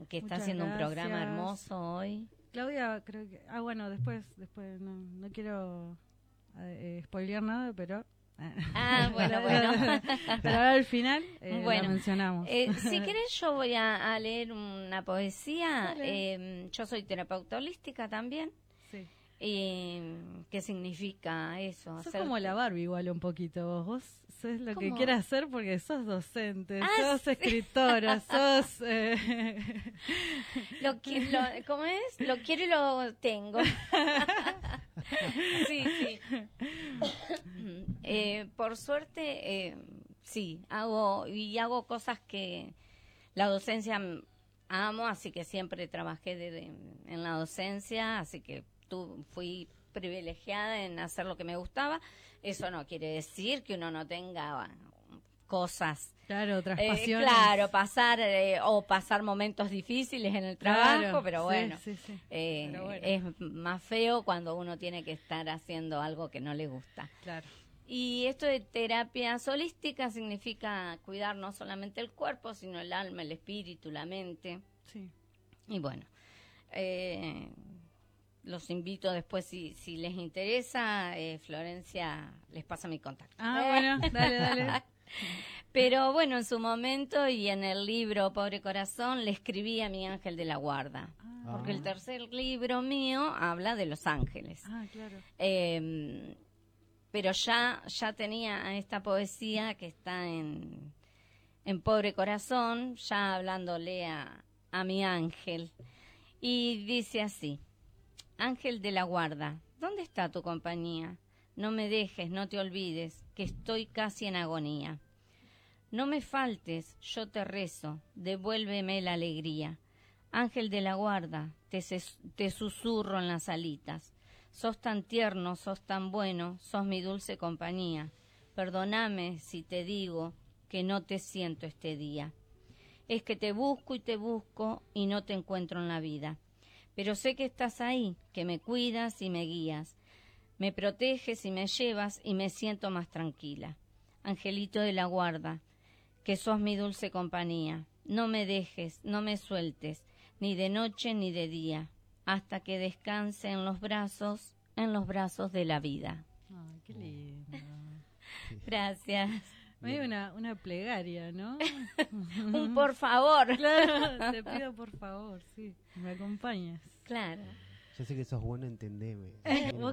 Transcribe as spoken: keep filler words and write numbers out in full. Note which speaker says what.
Speaker 1: que está
Speaker 2: Muchas
Speaker 1: haciendo un programa
Speaker 2: gracias.
Speaker 1: hermoso hoy.
Speaker 2: Claudia, creo que... Ah, bueno, después, después no, no quiero eh, spoilear nada, pero...
Speaker 1: Ah, bueno, bueno.
Speaker 2: Pero ahora al final eh,
Speaker 1: Bueno,
Speaker 2: la mencionamos.
Speaker 1: Eh, si querés yo voy a, a leer una poesía.
Speaker 2: Dale.
Speaker 1: Eh, yo soy terapeuta holística también.
Speaker 2: Sí.
Speaker 1: Y ¿qué significa eso?
Speaker 2: Sos
Speaker 1: Hacer-
Speaker 2: como la Barbie igual un poquito vos. Vos sos lo que
Speaker 1: ¿Cómo?
Speaker 2: quieras hacer porque sos docente,
Speaker 1: Ah,
Speaker 2: sos
Speaker 1: sí.
Speaker 2: escritora, sos... Eh...
Speaker 1: Lo, qui- lo, ¿Cómo es? Lo quiero y lo tengo. Sí, sí. Eh, por suerte, eh, sí, hago y hago cosas que la docencia m- amo, así que siempre trabajé de- de- en la docencia, así que tu, fui privilegiada en hacer lo que me gustaba. Eso no quiere decir que uno no tenga cosas.
Speaker 2: Claro, otras
Speaker 1: Eh,
Speaker 2: pasiones.
Speaker 1: claro, pasar eh, o pasar momentos difíciles en el trabajo,
Speaker 2: Claro,
Speaker 1: pero
Speaker 2: sí,
Speaker 1: bueno,
Speaker 2: sí, sí.
Speaker 1: eh,
Speaker 2: Pero bueno.
Speaker 1: es más feo cuando uno tiene que estar haciendo algo que no le gusta.
Speaker 2: Claro.
Speaker 1: Y esto de terapia holística significa cuidar no solamente el cuerpo, sino el alma, el espíritu, la mente.
Speaker 2: Sí.
Speaker 1: Y bueno, eh, los invito después, si, si les interesa, eh, Florencia les pasa mi contacto.
Speaker 2: Ah, bueno, dale, dale.
Speaker 1: Pero bueno, en su momento y en el libro Pobre Corazón le escribí a mi ángel de la guarda,
Speaker 2: Ah,
Speaker 1: porque el tercer libro mío habla de los ángeles.
Speaker 2: ah claro.
Speaker 1: Eh, pero ya, ya tenía esta poesía que está en, en Pobre Corazón, ya hablándole a, a mi ángel. Y dice así: Ángel de la guarda, ¿dónde está tu compañía? No me dejes, no te olvides, que estoy casi en agonía. No me faltes, yo te rezo, devuélveme la alegría. Ángel de la guarda, te, ses- te susurro en las alitas. Sos tan tierno, sos tan bueno, sos mi dulce compañía. Perdóname si te digo que no te siento este día. Es que te busco y te busco y no te encuentro en la vida. Pero sé que estás ahí, que me cuidas y me guías. Me proteges y me llevas y me siento más tranquila. Angelito de la guarda, que sos mi dulce compañía. No me dejes, no me sueltes, ni de noche ni de día, hasta que descanse en los brazos, en los brazos de la vida.
Speaker 2: Ay, qué lindo.
Speaker 1: Gracias.
Speaker 2: Medio una, una plegaria, ¿no?
Speaker 1: Un por favor.
Speaker 2: Claro, te pido por favor, sí, me acompañas.
Speaker 1: Claro.
Speaker 3: Yo sé que sos bueno, entendeme.
Speaker 2: Vos